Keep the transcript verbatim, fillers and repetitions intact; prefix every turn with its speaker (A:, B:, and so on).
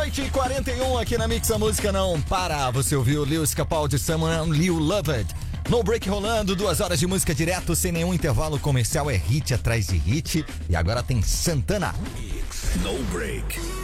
A: Meia-noite e quarenta e um aqui na Mix, a música não para. Você ouviu Lewis Capaldi, Someone You Loved. No break rolando, duas horas de música direto, sem nenhum intervalo comercial, é hit atrás de hit. E agora tem Santana.
B: No break.